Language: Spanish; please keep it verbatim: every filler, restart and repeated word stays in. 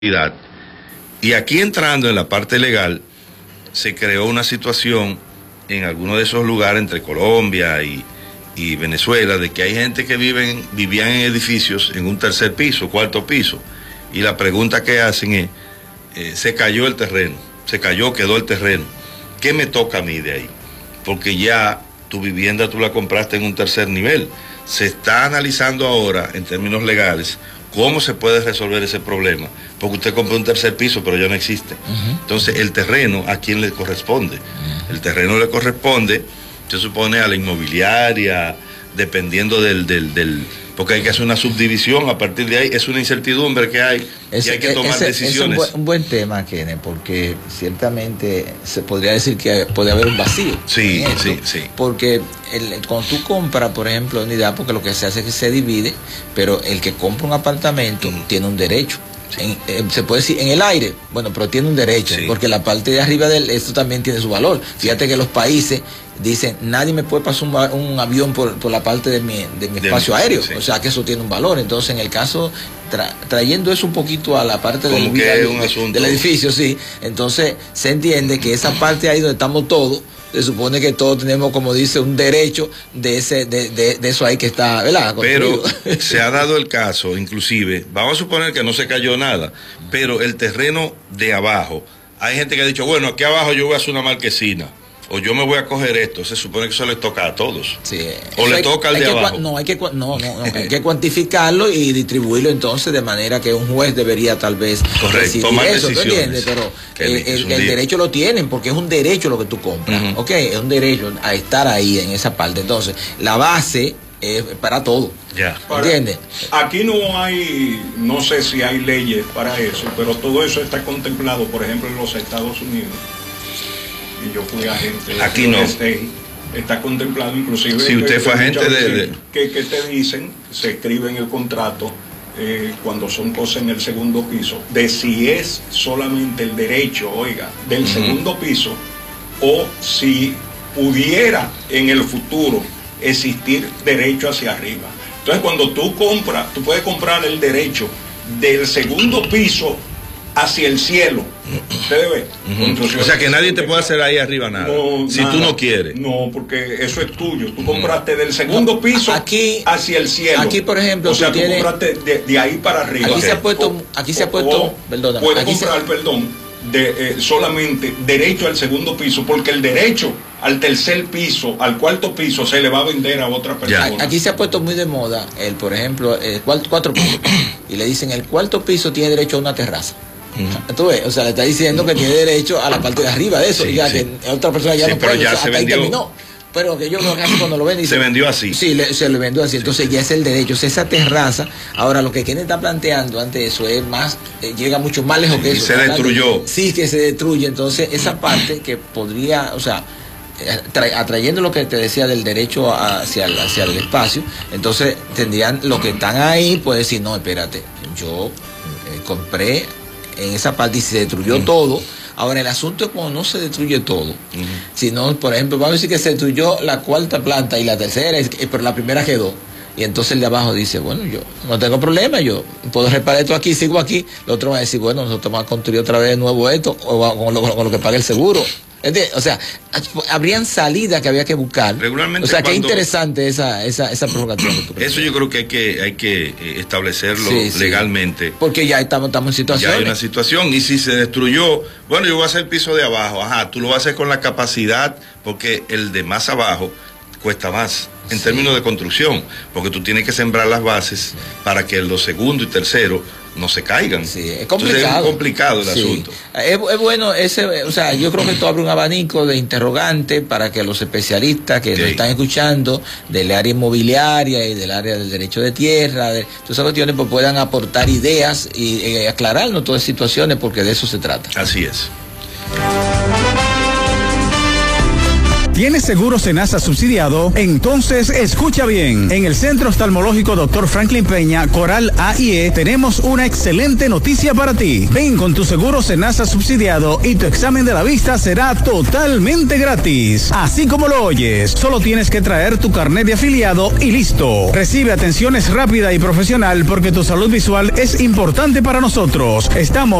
Y aquí entrando en la parte legal, se creó una situación en algunos de esos lugares entre Colombia y, y Venezuela, de que hay gente que viven, vivían en edificios en un tercer piso, cuarto piso, y la pregunta que hacen es, eh, se cayó el terreno, se cayó, quedó el terreno, ¿qué me toca a mí de ahí? Porque ya tu vivienda tú la compraste en un tercer nivel. Se está analizando ahora, en términos legales, cómo se puede resolver ese problema, porque usted compró un tercer piso, pero ya no existe. Uh-huh. Entonces, el terreno, ¿a quién le corresponde? Uh-huh. El terreno le corresponde, se supone, a la inmobiliaria, dependiendo del, del, del... porque hay que hacer una subdivisión, a partir de ahí es una incertidumbre que hay, es, y hay que tomar ese, decisiones. Es un buen, un buen tema, Kenneth, porque ciertamente se podría decir que puede haber un vacío. Sí, sí, sí. Porque el, cuando tú compras, por ejemplo, unidad, porque lo que se hace es que se divide, pero el que compra un apartamento mm. tiene un derecho. En, eh, se puede decir en el aire, bueno, pero tiene un derecho, sí. Porque la parte de arriba de él, esto también tiene su valor. Fíjate que los países dicen, nadie me puede pasar un, un avión por, por la parte de mi, de mi de espacio mi, aéreo, sí. O sea que eso tiene un valor. Entonces, en el caso, tra, trayendo eso un poquito a la parte del, que del, un asunto. del edificio, sí, entonces se entiende que esa parte ahí donde estamos todos, se supone que todos tenemos, como dice, un derecho de ese de, de, de eso ahí que está, ¿verdad? Pero se ha dado el caso, inclusive, vamos a suponer que no se cayó nada, pero el terreno de abajo, hay gente que ha dicho, bueno, aquí abajo yo voy a hacer una marquesina, o yo me voy a coger esto, se supone que eso le toca a todos. Sí, o le hay, toca al de que, abajo. No, hay que, no, no, no hay que cuantificarlo y distribuirlo entonces de manera que un juez debería tal vez Correcto, tomar eso, decisiones. ¿entiendes? Pero el, el, el derecho lo tienen porque es un derecho lo que tú compras, uh-huh. ¿Ok? Es un derecho a estar ahí en esa parte. Entonces, la base es para todo. Ya. ¿Entiendes? Aquí no hay, no sé si hay leyes para eso, pero todo eso está contemplado, por ejemplo, en los Estados Unidos. Y yo fui agente. Aquí no. Este, está contemplado inclusive. Si usted que, fue agente de, de... Que, que te dicen, se escribe en el contrato, eh, cuando son cosas en el segundo piso, de si es solamente el derecho, oiga, del uh-huh. segundo piso, o si pudiera en el futuro existir derecho hacia arriba. Entonces, cuando tú compras, tú puedes comprar el derecho del segundo piso hacia el cielo. Ustedes ven. Uh-huh. O sea que nadie te puede hacer ahí arriba nada. No, si nada. Tú no quieres. No, porque eso es tuyo. Tú compraste del segundo piso aquí, hacia el cielo. Aquí, por ejemplo, o sea, tú, tú tienes... compraste de, de ahí para arriba. Aquí okay. se ha puesto, aquí se ha puesto, perdón. Puedes aquí comprar, se... perdón, de eh, solamente derecho al segundo piso, porque el derecho al tercer piso, al cuarto piso, se le va a vender a otra persona. Ya. Aquí se ha puesto muy de moda, el, por ejemplo, el cuatro, cuatro pisos, y le dicen el cuarto piso tiene derecho a una terraza. Uh-huh. ¿Tú ves? O sea, le está diciendo que tiene derecho a la parte de arriba de eso, sí, ya sí. Que otra persona ya sí, no puede, ya o sea, se hasta vendió. ahí terminó. Pero que yo creo que así cuando lo ven dice, se vendió así. Sí, le, se le vendió así. Entonces sí. Ya es el derecho, o sea, esa terraza. Ahora lo que Kenneth está planteando ante eso es más, eh, llega mucho más lejos sí, que eso. Se destruyó. Sí, que se destruye. Entonces esa parte que podría, o sea, tra- atrayendo lo que te decía del derecho hacia el, hacia el espacio, entonces tendrían los que están ahí, pues decir, no, espérate, yo eh, compré en esa parte y se destruyó uh-huh. todo. Ahora el asunto es cuando no se destruye todo, uh-huh. sino, por ejemplo, vamos a decir que se destruyó la cuarta planta y la tercera, pero la primera quedó. Y entonces el de abajo dice, bueno, yo no tengo problema, yo puedo reparar esto aquí, sigo aquí. El otro va a decir, bueno, nosotros vamos a construir otra vez de nuevo esto, o con lo, con lo que pague el seguro. O sea, habrían salidas que había que buscar. Regularmente, o sea, qué interesante esa esa esa prerrogativa. Eso yo creo que hay que hay que establecerlo sí, legalmente. Sí. Porque ya estamos, estamos en situación. Ya hay una situación y si se destruyó, bueno, yo voy a hacer el piso de abajo. Ajá, tú lo vas a hacer con la capacidad, porque el de más abajo cuesta más en sí. términos de construcción, porque tú tienes que sembrar las bases sí. para que los segundo y tercero no se caigan. Sí, es complicado. Entonces es complicado el sí. asunto. Es, es bueno ese, o sea, yo creo que esto abre un abanico de interrogantes para que los especialistas que okay. nos están escuchando del área inmobiliaria y del área del derecho de tierra, de todas esas cuestiones, pues puedan aportar ideas y eh, aclararnos todas las situaciones, porque de eso se trata. Así es. ¿Tienes seguro Senasa subsidiado? Entonces escucha bien. En el Centro Oftalmológico doctor Franklin Peña, Coral A y E, tenemos una excelente noticia para ti. Ven con tu seguro Senasa subsidiado y tu examen de la vista será totalmente gratis. Así como lo oyes, solo tienes que traer tu carnet de afiliado y listo. Recibe atenciones rápida y profesional porque tu salud visual es importante para nosotros. Estamos